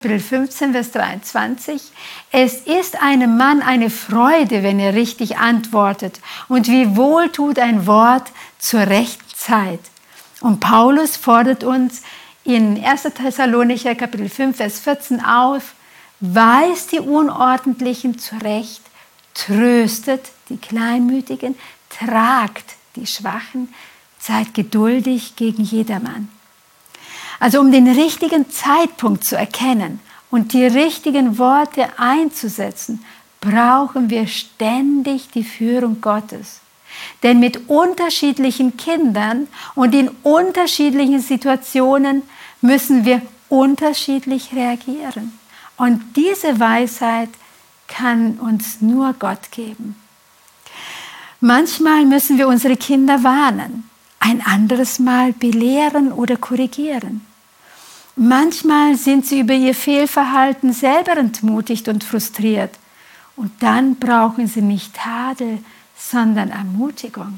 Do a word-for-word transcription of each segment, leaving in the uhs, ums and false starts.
Kapitel fünfzehn, Vers dreiundzwanzig. Es ist einem Mann eine Freude, wenn er richtig antwortet, und wie wohl tut ein Wort zur rechten Zeit. Und Paulus fordert uns in erster Thessalonicher Kapitel fünf, Vers vierzehn auf: Weist die Unordentlichen zurecht, tröstet die Kleinmütigen, tragt die Schwachen, seid geduldig gegen jedermann. Also um den richtigen Zeitpunkt zu erkennen und die richtigen Worte einzusetzen, brauchen wir ständig die Führung Gottes. Denn mit unterschiedlichen Kindern und in unterschiedlichen Situationen müssen wir unterschiedlich reagieren. Und diese Weisheit kann uns nur Gott geben. Manchmal müssen wir unsere Kinder warnen, ein anderes Mal belehren oder korrigieren. Manchmal sind sie über ihr Fehlverhalten selber entmutigt und frustriert. Und dann brauchen sie nicht Tadel, sondern Ermutigung.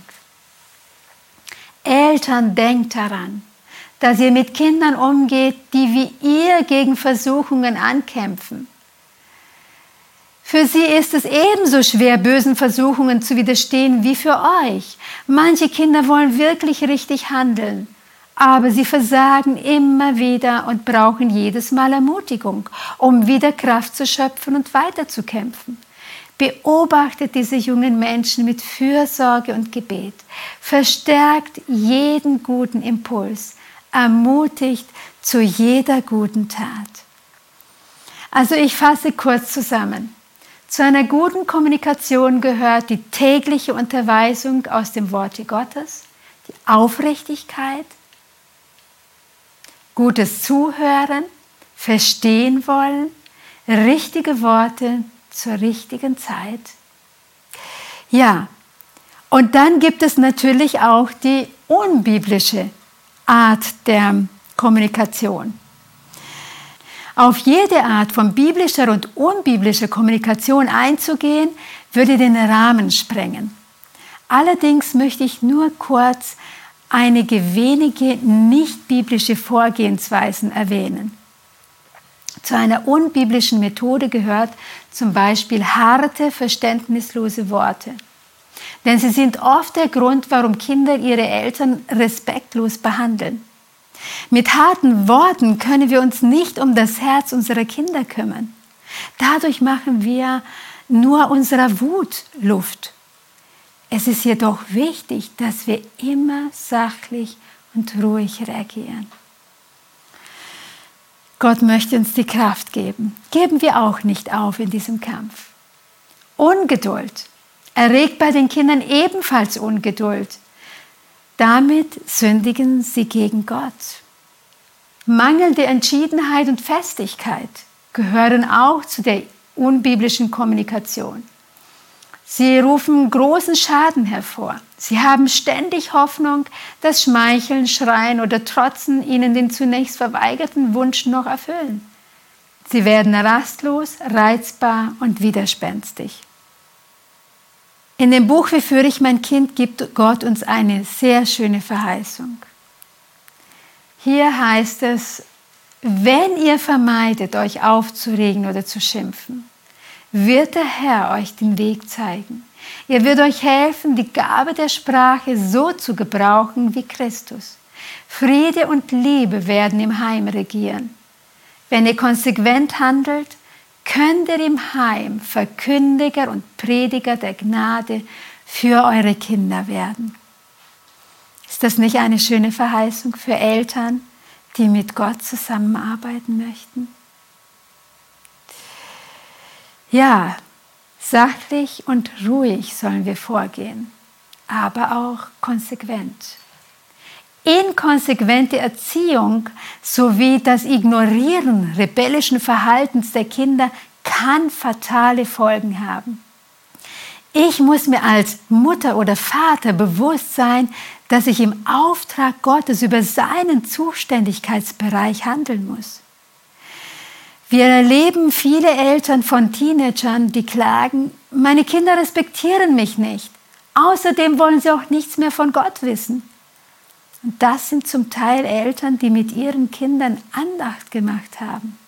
Eltern, denkt daran, dass ihr mit Kindern umgeht, die wie ihr gegen Versuchungen ankämpfen. Für sie ist es ebenso schwer, bösen Versuchungen zu widerstehen wie für euch. Manche Kinder wollen wirklich richtig handeln, aber sie versagen immer wieder und brauchen jedes Mal Ermutigung, um wieder Kraft zu schöpfen und weiterzukämpfen. Beobachtet diese jungen Menschen mit Fürsorge und Gebet, verstärkt jeden guten Impuls, ermutigt zu jeder guten Tat. Also ich fasse kurz zusammen. Zu einer guten Kommunikation gehört die tägliche Unterweisung aus dem Worte Gottes, die Aufrichtigkeit, gutes Zuhören, verstehen wollen, richtige Worte zur richtigen Zeit. Ja, und dann gibt es natürlich auch die unbiblische Art der Kommunikation. Auf jede Art von biblischer und unbiblischer Kommunikation einzugehen, würde den Rahmen sprengen. Allerdings möchte ich nur kurz einige wenige nicht-biblische Vorgehensweisen erwähnen. Zu einer unbiblischen Methode gehört zum Beispiel harte, verständnislose Worte. Denn sie sind oft der Grund, warum Kinder ihre Eltern respektlos behandeln. Mit harten Worten können wir uns nicht um das Herz unserer Kinder kümmern. Dadurch machen wir nur unserer Wut Luft. Es ist jedoch wichtig, dass wir immer sachlich und ruhig reagieren. Gott möchte uns die Kraft geben. Geben wir auch nicht auf in diesem Kampf. Ungeduld erregt bei den Kindern ebenfalls Ungeduld. Damit sündigen sie gegen Gott. Mangelnde Entschiedenheit und Festigkeit gehören auch zu der unbiblischen Kommunikation. Sie rufen großen Schaden hervor. Sie haben ständig Hoffnung, dass Schmeicheln, Schreien oder Trotzen ihnen den zunächst verweigerten Wunsch noch erfüllen. Sie werden rastlos, reizbar und widerspenstig. In dem Buch Wie führe ich mein Kind gibt Gott uns eine sehr schöne Verheißung. Hier heißt es: Wenn ihr vermeidet, euch aufzuregen oder zu schimpfen, wird der Herr euch den Weg zeigen. Er wird euch helfen, die Gabe der Sprache so zu gebrauchen wie Christus. Friede und Liebe werden im Heim regieren. Wenn ihr konsequent handelt, könnt ihr im Heim Verkündiger und Prediger der Gnade für eure Kinder werden. Ist das nicht eine schöne Verheißung für Eltern, die mit Gott zusammenarbeiten möchten? Ja, sachlich und ruhig sollen wir vorgehen, aber auch konsequent. Inkonsequente Erziehung sowie das Ignorieren rebellischen Verhaltens der Kinder kann fatale Folgen haben. Ich muss mir als Mutter oder Vater bewusst sein, dass ich im Auftrag Gottes über seinen Zuständigkeitsbereich handeln muss. Wir erleben viele Eltern von Teenagern, die klagen: Meine Kinder respektieren mich nicht. Außerdem wollen sie auch nichts mehr von Gott wissen. Und das sind zum Teil Eltern, die mit ihren Kindern Andacht gemacht haben.